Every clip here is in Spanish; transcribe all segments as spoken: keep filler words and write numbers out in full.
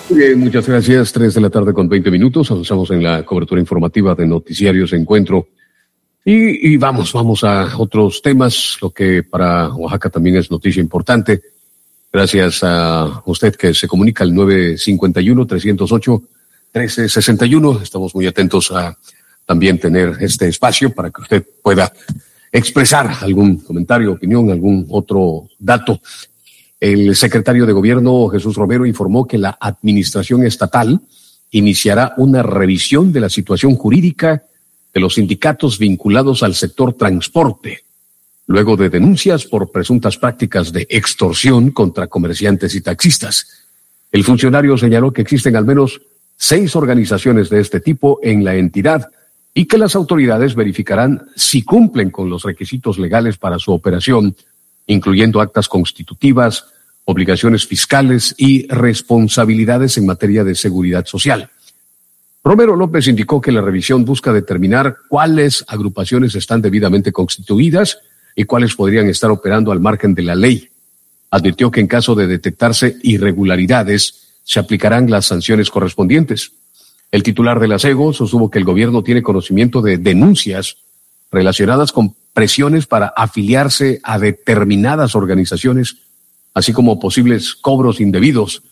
Bien, muchas gracias. Tres de la tarde con veinte minutos. Avanzamos en la cobertura informativa de Noticiarios Encuentro. Y, y vamos, vamos a otros temas, lo que para Oaxaca también es noticia importante. Gracias a usted que se comunica al nueve cinco uno, tres cero ocho, uno tres seis uno. Estamos muy atentos a también tener este espacio para que usted pueda expresar algún comentario, opinión, algún otro dato. El secretario de Gobierno, Jesús Romero, informó que la administración estatal iniciará una revisión de la situación jurídica de los sindicatos vinculados al sector transporte, luego de denuncias por presuntas prácticas de extorsión contra comerciantes y taxistas. El funcionario señaló que existen al menos seis organizaciones de este tipo en la entidad y que las autoridades verificarán si cumplen con los requisitos legales para su operación, incluyendo actas constitutivas, obligaciones fiscales y responsabilidades en materia de seguridad social. Romero López indicó que la revisión busca determinar cuáles agrupaciones están debidamente constituidas y cuáles podrían estar operando al margen de la ley. Advirtió que en caso de detectarse irregularidades, se aplicarán las sanciones correspondientes. El titular de la SEGO sostuvo que el gobierno tiene conocimiento de denuncias relacionadas con presiones para afiliarse a determinadas organizaciones, así como posibles cobros indebidos.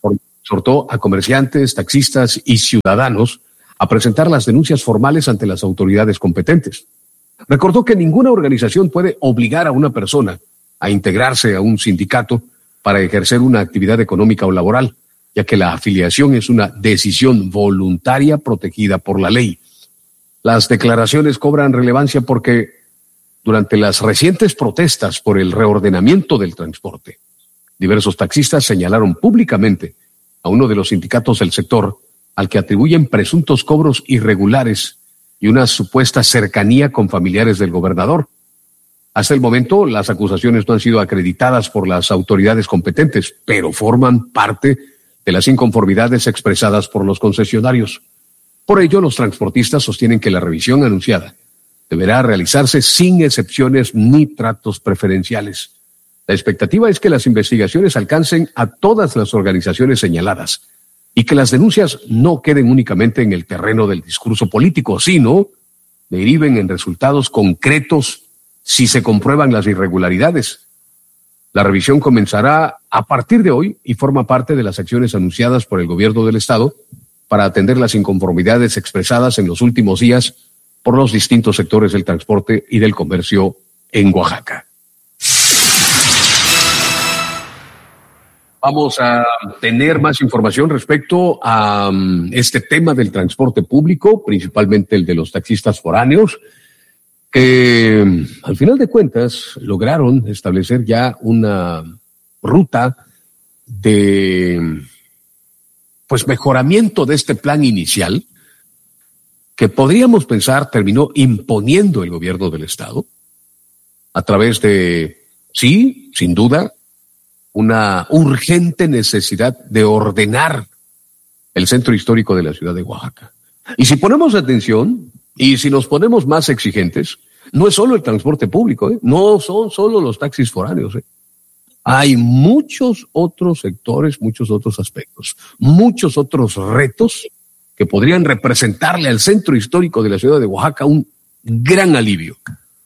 Exhortó a comerciantes, taxistas y ciudadanos a presentar las denuncias formales ante las autoridades competentes. Recordó que ninguna organización puede obligar a una persona a integrarse a un sindicato para ejercer una actividad económica o laboral, ya que la afiliación es una decisión voluntaria protegida por la ley. Las declaraciones cobran relevancia porque durante las recientes protestas por el reordenamiento del transporte, diversos taxistas señalaron públicamente a uno de los sindicatos del sector al que atribuyen presuntos cobros irregulares y una supuesta cercanía con familiares del gobernador. Hasta el momento, las acusaciones no han sido acreditadas por las autoridades competentes, pero forman parte de las inconformidades expresadas por los concesionarios. Por ello, los transportistas sostienen que la revisión anunciada deberá realizarse sin excepciones ni tratos preferenciales. La expectativa es que las investigaciones alcancen a todas las organizaciones señaladas y que las denuncias no queden únicamente en el terreno del discurso político, sino deriven en resultados concretos si se comprueban las irregularidades. La revisión comenzará a partir de hoy y forma parte de las acciones anunciadas por el gobierno del Estado para atender las inconformidades expresadas en los últimos días por los distintos sectores del transporte y del comercio en Oaxaca. Vamos a tener más información respecto a um, este tema del transporte público, principalmente el de los taxistas foráneos, que al final de cuentas lograron establecer ya una ruta de pues mejoramiento de este plan inicial que podríamos pensar terminó imponiendo el gobierno del Estado a través de, sí, sin duda, una urgente necesidad de ordenar el centro histórico de la ciudad de Oaxaca. Y si ponemos atención y si nos ponemos más exigentes, no es solo el transporte público, ¿eh? No son solo los taxis foráneos, ¿eh? Hay muchos otros sectores, muchos otros aspectos, muchos otros retos que podrían representarle al centro histórico de la ciudad de Oaxaca un gran alivio.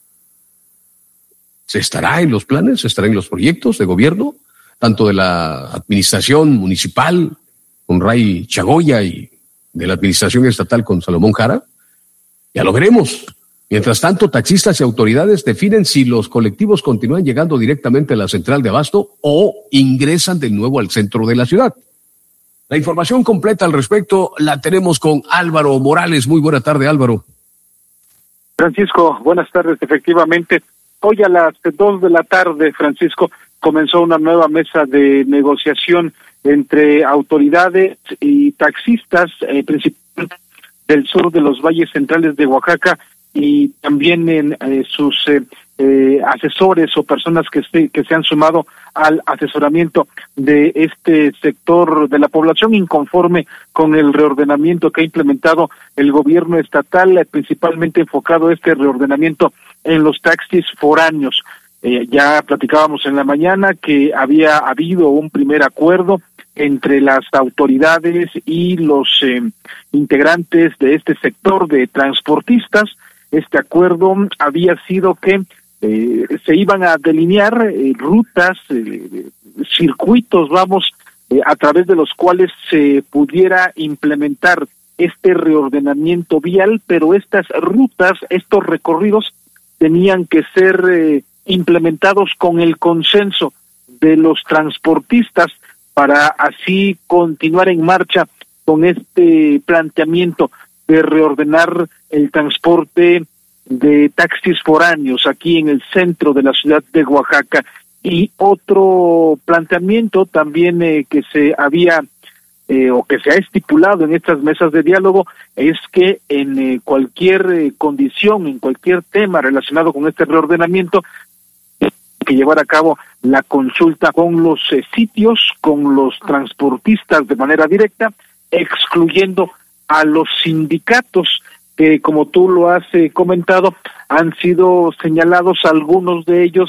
¿Se estará en los planes? ¿Se estará en los proyectos de gobierno? Tanto de la administración municipal con Ray Chagoya y de la administración estatal con Salomón Jara. Ya lo veremos. Mientras tanto, taxistas y autoridades definen si los colectivos continúan llegando directamente a la central de abasto o ingresan de nuevo al centro de la ciudad. La información completa al respecto la tenemos con Álvaro Morales. Muy buena tarde, Álvaro. Francisco, buenas tardes. Efectivamente, hoy a las dos de la tarde, Francisco, comenzó una nueva mesa de negociación entre autoridades y taxistas, eh, principalmente del sur de los valles centrales de Oaxaca, y también en eh, sus eh, eh, asesores o personas que se, que se han sumado al asesoramiento de este sector de la población inconforme con el reordenamiento que ha implementado el gobierno estatal, eh, principalmente enfocado este reordenamiento en los taxis foráneos. Eh, ya platicábamos en la mañana que había habido un primer acuerdo entre las autoridades y los eh, integrantes de este sector de transportistas. Este acuerdo había sido que eh, se iban a delinear eh, rutas, eh, circuitos, vamos, eh, a través de los cuales se pudiera implementar este reordenamiento vial, pero estas rutas, estos recorridos, tenían que ser eh, implementados con el consenso de los transportistas para así continuar en marcha con este planteamiento de reordenar el transporte de taxis foráneos aquí en el centro de la ciudad de Oaxaca. Y otro planteamiento también eh, que se había Eh, o que se ha estipulado en estas mesas de diálogo es que en eh, cualquier eh, condición, en cualquier tema relacionado con este reordenamiento, que llevar a cabo la consulta con los eh, sitios, con los transportistas de manera directa, excluyendo a los sindicatos que, como tú lo has eh, comentado, han sido señalados algunos de ellos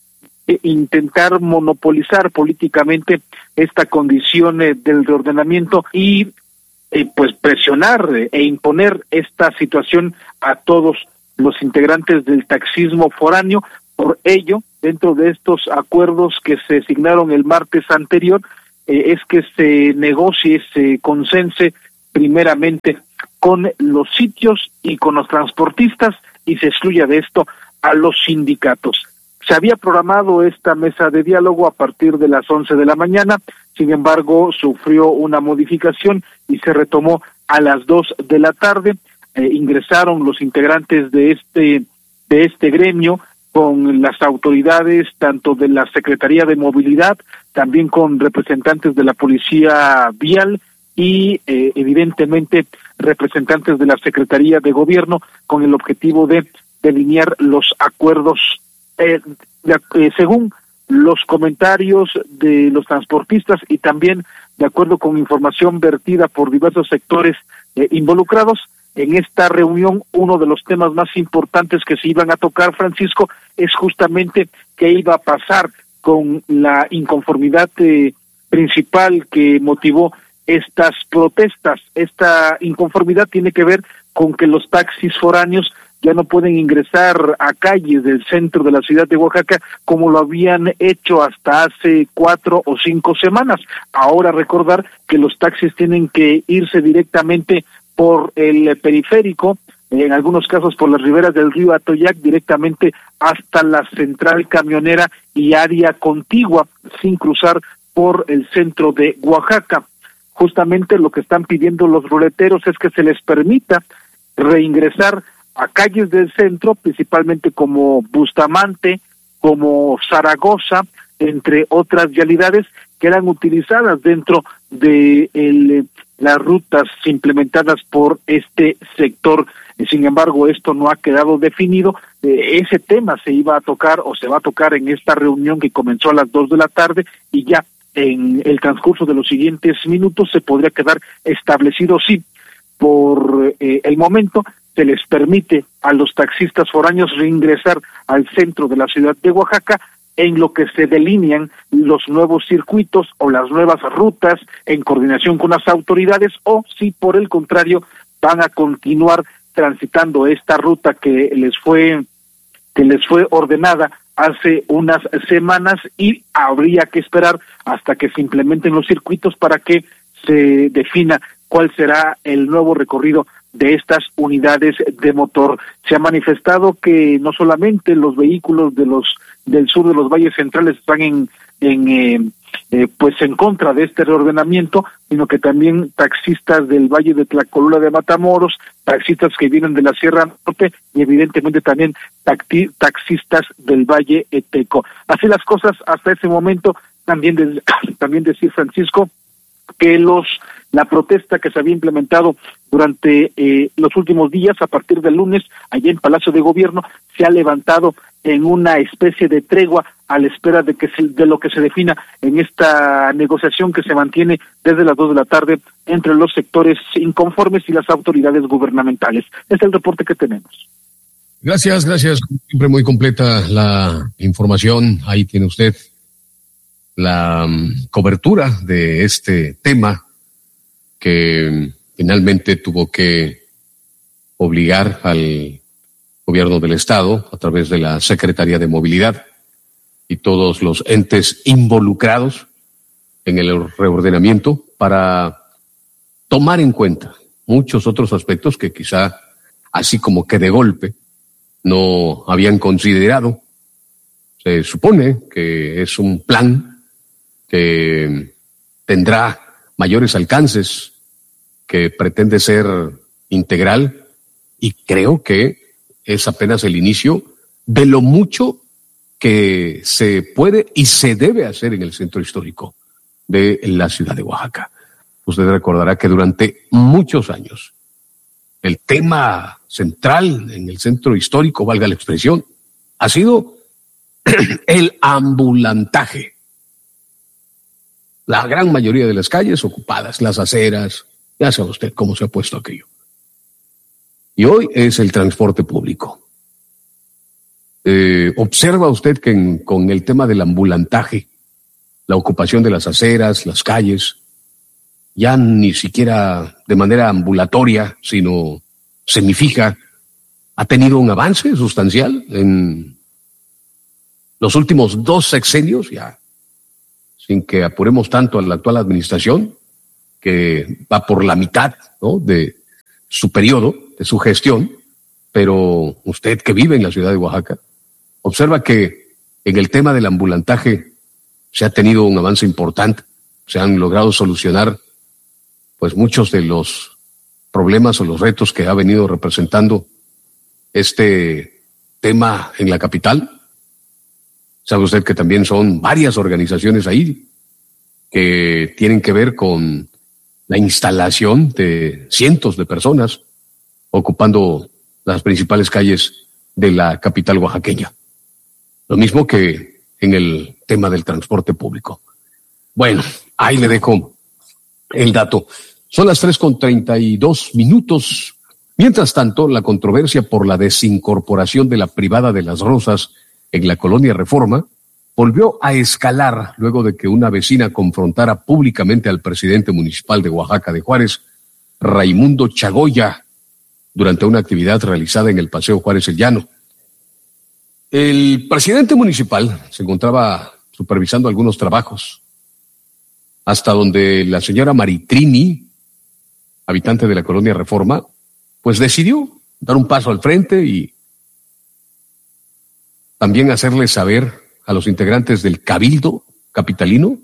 intentar monopolizar políticamente esta condición eh, del reordenamiento y eh, pues presionar eh, e imponer esta situación a todos los integrantes del taxismo foráneo. Por ello, dentro de estos acuerdos que se signaron el martes anterior, eh, es que se negocie, se consense primeramente con los sitios y con los transportistas y se excluya de esto a los sindicatos. Se había programado esta mesa de diálogo a partir de las once de la mañana, sin embargo, sufrió una modificación y se retomó a las dos de la tarde. Eh, ingresaron los integrantes de este de este gremio con las autoridades tanto de la Secretaría de Movilidad, también con representantes de la Policía Vial y eh, evidentemente representantes de la Secretaría de Gobierno, con el objetivo de delinear los acuerdos. Eh, de, eh, según los comentarios de los transportistas y también de acuerdo con información vertida por diversos sectores eh, involucrados, en esta reunión uno de los temas más importantes que se iban a tocar, Francisco, es justamente qué iba a pasar con la inconformidad eh, principal que motivó estas protestas. Esta inconformidad tiene que ver con que los taxis foráneos ya no pueden ingresar a calles del centro de la ciudad de Oaxaca como lo habían hecho hasta hace cuatro o cinco semanas. Ahora recordar que los taxis tienen que irse directamente por el periférico, en algunos casos por las riberas del río Atoyac, directamente hasta la central camionera y área contigua, sin cruzar por el centro de Oaxaca. Justamente lo que están pidiendo los ruleteros es que se les permita reingresar a calles del centro, principalmente como Bustamante, como Zaragoza, entre otras vialidades que eran utilizadas dentro de el, las rutas implementadas por este sector. Sin embargo, esto no ha quedado definido. Eh, ese tema se iba a tocar o se va a tocar en esta reunión que comenzó a las dos de la tarde y ya en el transcurso de los siguientes minutos se podría quedar establecido sí. Por eh, el momento se les permite a los taxistas foráneos reingresar al centro de la ciudad de Oaxaca en lo que se delinean los nuevos circuitos o las nuevas rutas en coordinación con las autoridades, o si por el contrario van a continuar transitando esta ruta que les fue que les fue ordenada hace unas semanas y habría que esperar hasta que se implementen los circuitos para que se defina cuál será el nuevo recorrido de estas unidades de motor. Se ha manifestado que no solamente los vehículos de los del sur de los valles centrales están en en eh, eh, pues en contra de este reordenamiento, sino que también taxistas del Valle de Tlacolula de Matamoros, taxistas que vienen de la Sierra Norte y evidentemente también taxi, taxistas del Valle Eteco. Así las cosas hasta ese momento. También de, también decir, Francisco, que los la protesta que se había implementado durante eh, los últimos días, a partir del lunes, allá en Palacio de Gobierno, se ha levantado en una especie de tregua a la espera de que se, de lo que se defina en esta negociación que se mantiene desde las dos de la tarde entre los sectores inconformes y las autoridades gubernamentales. Es el reporte que tenemos. Gracias, gracias. Siempre muy completa la información. Ahí tiene usted la um, cobertura de este tema que finalmente tuvo que obligar al gobierno del Estado a través de la Secretaría de Movilidad y todos los entes involucrados en el reordenamiento para tomar en cuenta muchos otros aspectos que quizá así como que de golpe no habían considerado. Se supone que es un plan que tendrá mayores alcances, que pretende ser integral, y creo que es apenas el inicio de lo mucho que se puede y se debe hacer en el centro histórico de la ciudad de Oaxaca. Usted recordará que durante muchos años el tema central en el centro histórico, valga la expresión, ha sido el ambulantaje. La gran mayoría de las calles ocupadas, las aceras, ya sabe usted cómo se ha puesto aquello. Y hoy es el transporte público. Eh, observa usted que en, con el tema del ambulantaje, la ocupación de las aceras, las calles, ya ni siquiera de manera ambulatoria, sino semifija, ha tenido un avance sustancial en los últimos dos sexenios, ya sin que apuremos tanto a la actual administración, que va por la mitad, ¿no?, de su periodo, de su gestión, pero usted que vive en la ciudad de Oaxaca, observa que en el tema del ambulantaje se ha tenido un avance importante, se han logrado solucionar pues muchos de los problemas o los retos que ha venido representando este tema en la capital. Sabe usted que también son varias organizaciones ahí que tienen que ver con la instalación de cientos de personas ocupando las principales calles de la capital oaxaqueña. Lo mismo que en el tema del transporte público. Bueno, ahí le dejo el dato. Son las tres con treinta y dos minutos. Mientras tanto, la controversia por la desincorporación de la privada de Las Rosas en la colonia Reforma volvió a escalar luego de que una vecina confrontara públicamente al presidente municipal de Oaxaca de Juárez, Raimundo Chagoya, durante una actividad realizada en el Paseo Juárez el Llano. El presidente municipal se encontraba supervisando algunos trabajos, hasta donde la señora Maritrini, habitante de la colonia Reforma, pues decidió dar un paso al frente y también hacerle saber a los integrantes del Cabildo capitalino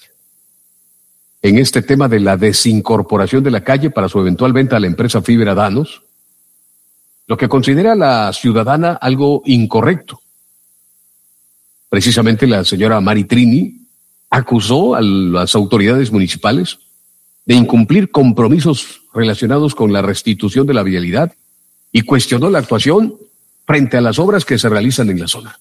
en este tema de la desincorporación de la calle para su eventual venta a la empresa Fibra Danos, lo que considera la ciudadana algo incorrecto. Precisamente la señora Maritrini acusó a las autoridades municipales de incumplir compromisos relacionados con la restitución de la vialidad y cuestionó la actuación frente a las obras que se realizan en la zona.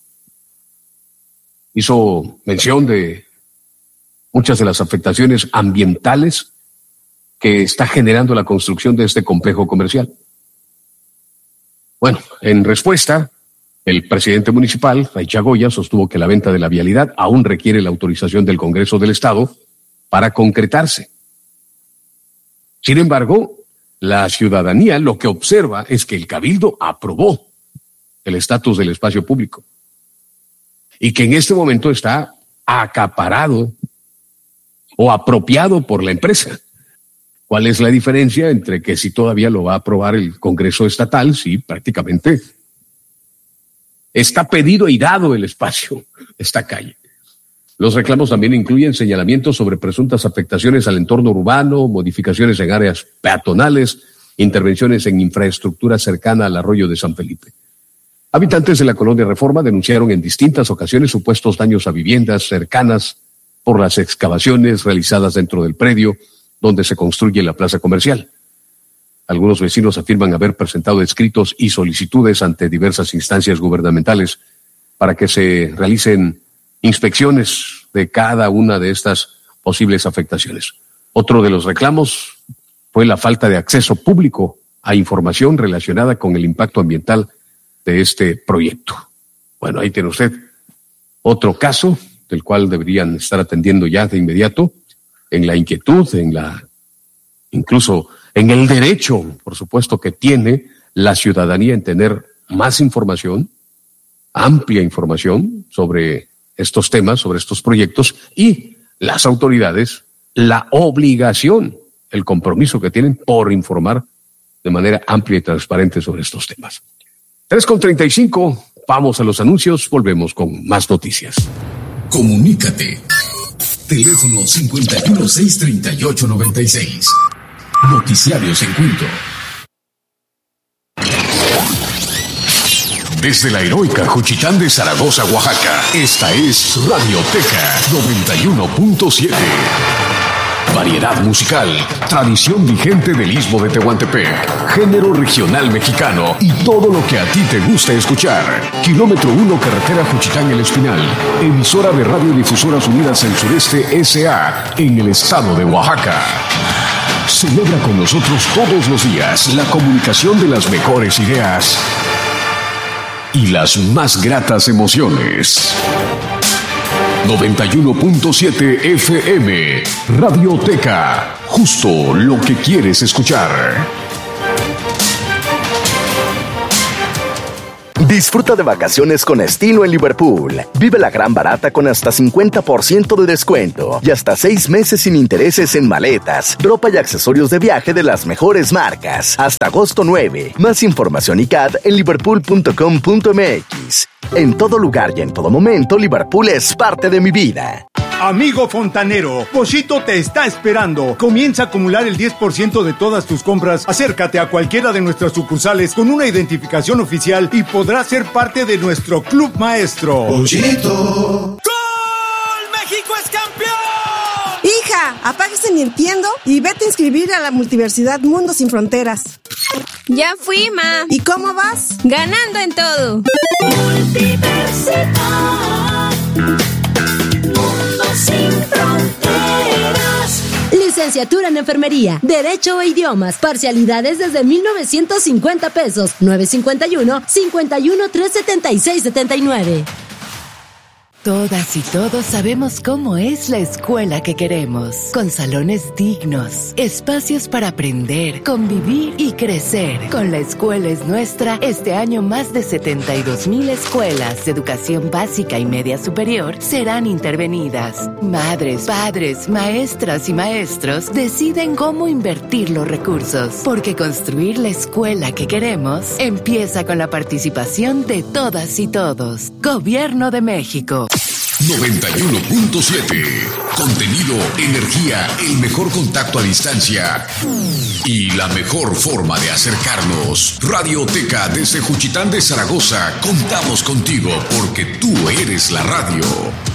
Hizo mención de muchas de las afectaciones ambientales que está generando la construcción de este complejo comercial. Bueno, en respuesta, el presidente municipal, Ray Chagoya, sostuvo que la venta de la vialidad aún requiere la autorización del Congreso del Estado para concretarse. Sin embargo, la ciudadanía lo que observa es que el Cabildo aprobó el estatus del espacio público y que en este momento está acaparado o apropiado por la empresa. ¿Cuál es la diferencia entre que si todavía lo va a aprobar el Congreso Estatal? Sí, prácticamente está pedido y dado el espacio, esta calle. Los reclamos también incluyen señalamientos sobre presuntas afectaciones al entorno urbano, modificaciones en áreas peatonales, intervenciones en infraestructura cercana al arroyo de San Felipe. Habitantes de la colonia Reforma denunciaron en distintas ocasiones supuestos daños a viviendas cercanas por las excavaciones realizadas dentro del predio donde se construye la plaza comercial. Algunos vecinos afirman haber presentado escritos y solicitudes ante diversas instancias gubernamentales para que se realicen inspecciones de cada una de estas posibles afectaciones. Otro de los reclamos fue la falta de acceso público a información relacionada con el impacto ambiental de este proyecto. Bueno, ahí tiene usted otro caso el cual deberían estar atendiendo ya de inmediato, en la inquietud, en la, incluso en el derecho, por supuesto, que tiene la ciudadanía en tener más información, amplia información sobre estos temas, sobre estos proyectos, y las autoridades, la obligación, el compromiso que tienen por informar de manera amplia y transparente sobre estos temas. tres con treinta y cinco, vamos a los anuncios, volvemos con más noticias. Comunícate. Teléfono cincuenta y uno, seiscientos treinta y ocho, noventa y seis. Noticiarios Encuentro. Desde la heroica Juchitán de Zaragoza, Oaxaca, esta es Radioteca noventa y uno punto siete. Variedad musical, tradición vigente del Istmo de Tehuantepec, género regional mexicano y todo lo que a ti te gusta escuchar. Kilómetro uno, carretera Juchitán El Espinal, emisora de Radiodifusoras Unidas del Sureste S A en el estado de Oaxaca. Celebra con nosotros todos los días la comunicación de las mejores ideas y las más gratas emociones. noventa y uno punto siete F M, Radioteca, justo lo que quieres escuchar. Disfruta de vacaciones con estilo en Liverpool. Vive la gran barata con hasta cincuenta por ciento de descuento y hasta seis meses sin intereses en maletas, ropa y accesorios de viaje de las mejores marcas. Hasta agosto nueve. Más información y C A D en liverpool punto com punto m x. En todo lugar y en todo momento, Liverpool es parte de mi vida. Amigo fontanero, Pochito te está esperando. Comienza a acumular el diez por ciento de todas tus compras. Acércate a cualquiera de nuestras sucursales con una identificación oficial y podrás ser parte de nuestro club maestro. Pochito. ¡Gol! ¡México es campeón! Hija, apaga el Nintendo y vete a inscribir a la Multiversidad Mundo Sin Fronteras. Ya fui, ma. ¿Y cómo vas? Ganando en todo. Multiversidad. Sin fronteras. Licenciatura en Enfermería, Derecho e Idiomas, parcialidades desde mil novecientos cincuenta pesos, nueve cinco uno, cinco uno, tres siete seis, siete nueve. Todas y todos sabemos cómo es la escuela que queremos, con salones dignos, espacios para aprender, convivir y crecer. Con La Escuela es Nuestra, este año más de setenta y dos mil escuelas de educación básica y media superior serán intervenidas. Madres, padres, maestras y maestros deciden cómo invertir los recursos, porque construir la escuela que queremos empieza con la participación de todas y todos. Gobierno de México. noventa y uno punto siete. Contenido, energía, el mejor contacto a distancia y la mejor forma de acercarnos. Radioteca desde Juchitán de Zaragoza. Contamos contigo porque tú eres la radio.